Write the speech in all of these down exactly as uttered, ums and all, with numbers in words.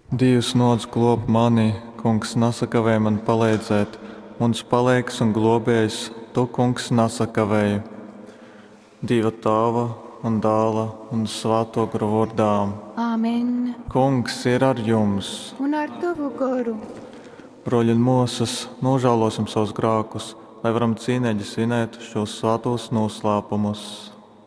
Dievs nodz glāb mani, kungs nesakavē man palīdzēt, mums palīgs un globējs, tu, kungs, nesakavēji. Dieva tēva un dēla un svēto garu vārdā. Āmen. Kungs ir ar jums. Un ar tavu garu. Broļi un mūsas, nožēlosim savus grēkus, lai varam cīnīgi svinēt šos svētos noslēpumus.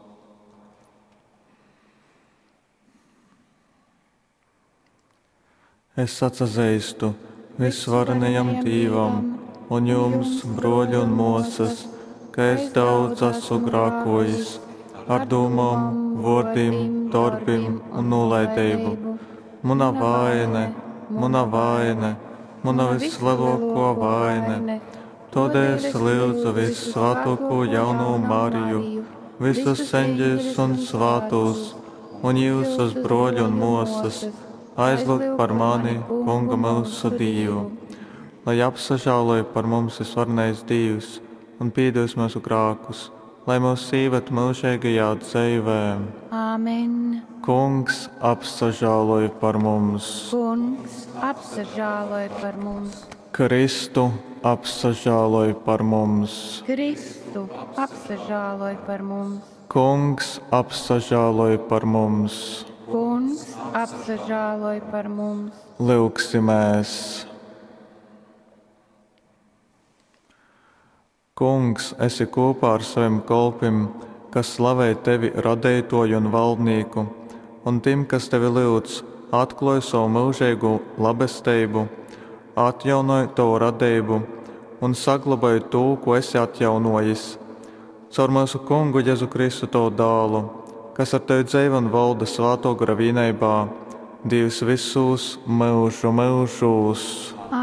Es atzīstu visvarenajam Dievam un jums, broļi un mūsas, ka es daudz esmu grēkojis ar domām, vārdiem, darbiem un nolaidību. Mana vaina, mana vaina, mana vislielākā vaina. Tādēļ es lūdzu visvētāko jauno Mariju, visus eņģeļus un svētos, un jūsus broļi un mūsas, aizlūgt par mani, Kunga mūsu Dievu, lai apsažāloja par mums visvarenais Dievs un piedos mūsu grēkus, lai mūs īvet mūžīgajā dzīvē. Āmen. Kungs apsažāloja par mums. Kungs apsažāloja par mums. Kristu apsažāloja par mums. Kristu apsažāloja par mums. Kungs apsažāloja par mums. Kungs apsažāloja par mums. Lūksimies! Kungs, esi kopā ar saviem kalpiem, kas slavē tevi radītoju un valdnieku, un tiem, kas tevi lūdz, atklāj savu mūžīgu labestību, atjaunoja tavu radību un saglabāja to, ko esi atjaunojis. Caur mūsu Kungu Jēzu Kristu tavu dēlu, kas ar tevi dzīvo un valda svēto gara vienībā, Dievs visus mūžu mūžos.